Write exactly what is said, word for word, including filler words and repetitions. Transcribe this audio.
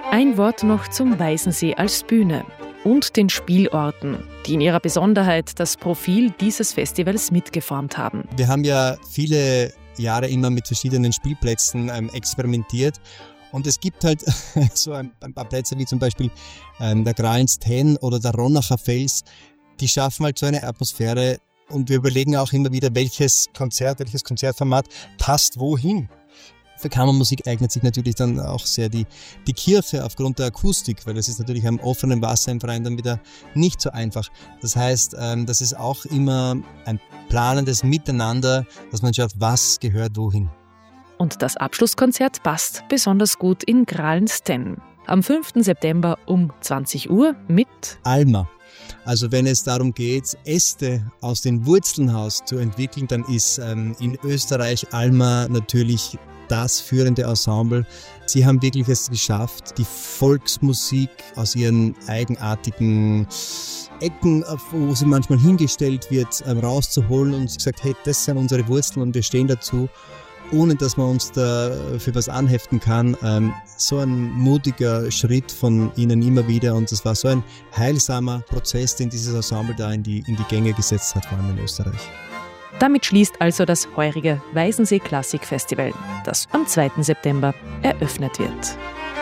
Ein Wort noch zum Weißensee als Bühne und den Spielorten, die in ihrer Besonderheit das Profil dieses Festivals mitgeformt haben. Wir haben ja viele Jahre immer mit verschiedenen Spielplätzen ähm, experimentiert. Und es gibt halt so ein, ein paar Plätze wie zum Beispiel ähm, der Gralens Ten oder der Ronacher Fels, die schaffen halt so eine Atmosphäre und wir überlegen auch immer wieder, welches Konzert, welches Konzertformat passt wohin. Für Kammermusik eignet sich natürlich dann auch sehr die, die Kirche aufgrund der Akustik, weil das ist natürlich am offenen Wasser im Freien dann wieder nicht so einfach. Das heißt, ähm, das ist auch immer ein planendes Miteinander, dass man schaut, was gehört wohin. Und das Abschlusskonzert passt besonders gut in Gralens Ten. Am fünften September um zwanzig Uhr mit Alma. Also wenn es darum geht, Äste aus den Wurzeln heraus zu entwickeln, dann ist ähm, in Österreich Alma natürlich das führende Ensemble. Sie haben wirklich es geschafft, die Volksmusik aus ihren eigenartigen Ecken, wo sie manchmal hingestellt wird, rauszuholen und gesagt, hey, das sind unsere Wurzeln und wir stehen dazu, ohne dass man uns da für was anheften kann. So ein mutiger Schritt von ihnen immer wieder und das war so ein heilsamer Prozess, den dieses Ensemble da in die, in die Gänge gesetzt hat, vor allem in Österreich. Damit schließt also das heurige Weißensee Klassik Festival, das am zweiten September eröffnet wird.